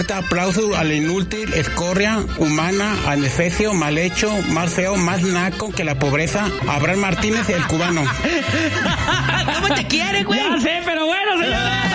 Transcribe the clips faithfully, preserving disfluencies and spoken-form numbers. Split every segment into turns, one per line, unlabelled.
Aplauso al inútil, escoria, humana, anestesio, mal hecho, más feo, más naco que la pobreza, Abraham Martínez, el cubano.
¿Cómo te quiere, güey?
Ya sé, pero bueno, señores.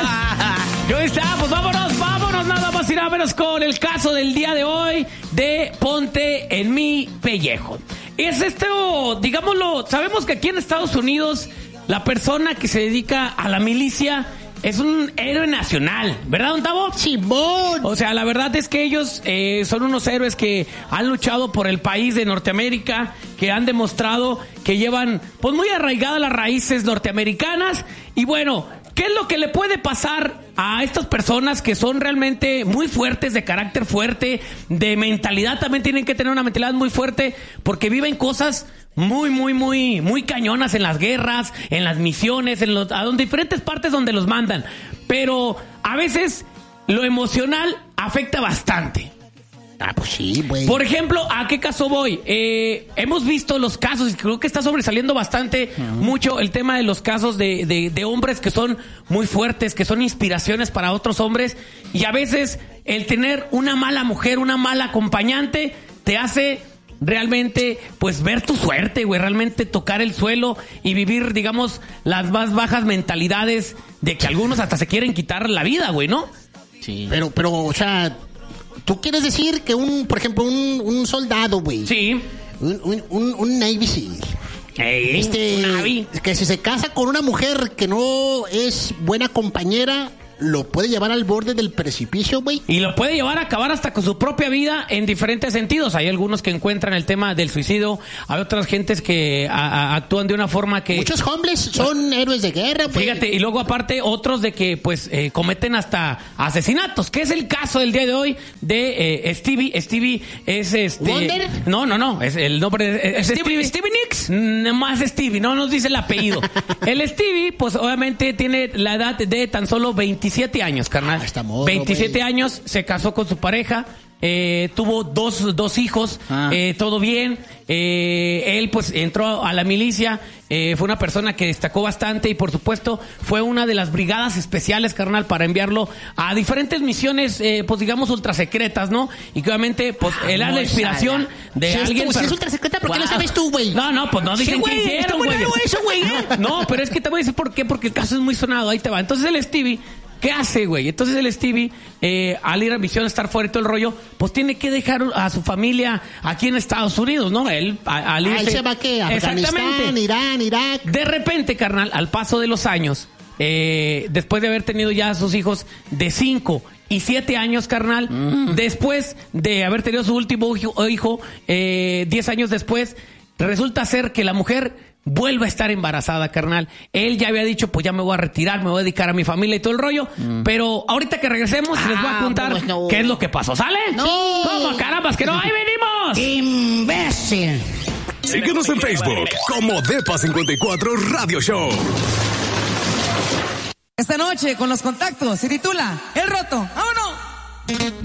Yo está, pues vámonos, vámonos, nada más y nada menos con el caso del día de hoy de Ponte en mi pellejo. Es esto, digámoslo, sabemos que aquí en Estados Unidos la persona que se dedica a la milicia es un héroe nacional, ¿verdad, don Tavo?
Simón.
O sea, la verdad es que ellos eh, son unos héroes que han luchado por el país de Norteamérica, que han demostrado que llevan pues muy arraigadas las raíces norteamericanas. Y bueno, ¿qué es lo que le puede pasar a estas personas que son realmente muy fuertes, de carácter fuerte, de mentalidad? También tienen que tener una mentalidad muy fuerte porque viven cosas muy, muy, muy, muy cañonas en las guerras, en las misiones, en los, a donde, diferentes partes donde los mandan. Pero a veces lo emocional afecta bastante.
Ah, pues sí, güey.
Por ejemplo, ¿a qué caso voy? Eh, hemos visto los casos, y creo que está sobresaliendo bastante uh-huh. mucho el tema de los casos de, de, de hombres que son muy fuertes, que son inspiraciones para otros hombres, y a veces el tener una mala mujer, una mala acompañante, te hace realmente, pues, ver tu suerte, güey, realmente tocar el suelo y vivir, digamos, las más bajas mentalidades de que algunos hasta se quieren quitar la vida, güey, ¿no?
Sí. Pero, pero, o sea, ¿tú quieres decir que un, por ejemplo, un, un soldado, güey?
Sí.
Un, un, un, un Navy SEAL.
Hey,
este,
Navy.
Que si se casa con una mujer que no es buena compañera, lo puede llevar al borde del precipicio, güey.
Y lo puede llevar a acabar hasta con su propia vida en diferentes sentidos. Hay algunos que encuentran el tema del suicidio, hay otras gentes que a, a, actúan de una forma que...
Muchos hombres son héroes de guerra, güey.
Fíjate, y luego aparte otros de que pues eh, cometen hasta asesinatos, que es el caso del día de hoy de eh, Stevie. Stevie es este...
¿Wonder?
No, no, no, es el nombre... Es
Stevie,
Stevie,
Stevie Nicks.
Más Stevie, no nos dice el apellido. El Stevie, pues obviamente tiene la edad de tan solo veintisiete años, carnal.
Ah, está modo,
veintisiete
wey.
años, se casó con su pareja, eh, tuvo dos, dos hijos,
ah.
eh, todo bien. Eh, él pues entró a la milicia, eh, fue una persona que destacó bastante y por supuesto fue una de las brigadas especiales, carnal, para enviarlo a diferentes misiones, eh, pues digamos ultra secretas, ¿no? Y que obviamente pues
ah,
él era la inspiración
sala.
de
si
alguien.
Es,
pero...
si es ultra secreta, ¿por qué
wow.
lo sabes tú, güey?
No, no, pues no dicen
sí,
que hicieron, güey.
Eso, güey.
No, no, pero es que te voy a decir por qué, porque el caso es muy sonado, ahí te va. Entonces el Stevie, ¿qué hace, güey? Entonces el Stevie, eh, al ir a misión, estar fuera y todo el rollo, pues tiene que dejar a su familia aquí en Estados Unidos, ¿no? Él, a, al irse...
Ahí se va, ¿qué? Afganistán, Irán, Irak.
De repente, carnal, al paso de los años, eh, después de haber tenido ya a sus hijos de cinco y siete años, carnal, mm. después de haber tenido su último hijo, hijo eh, diez años después, resulta ser que la mujer vuelve a estar embarazada, carnal. Él ya había dicho, pues ya me voy a retirar, me voy a dedicar a mi familia y todo el rollo. Mm. Pero ahorita que regresemos, ah, les voy a contar pues no. qué es lo que pasó. ¿Sale?
No.
¿Cómo, carambas, que no? ¡Ahí venimos!
¡Imbécil!
Síguenos en Facebook como Depa cincuenta y cuatro Radio Show.
Esta noche con los contactos se titula El Roto. ¡Vámonos!